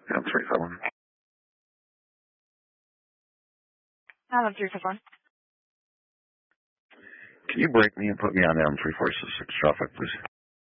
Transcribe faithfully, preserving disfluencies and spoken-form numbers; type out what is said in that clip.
M three five one. Hello, three five one. Can you break me and put me on M three four six traffic, please?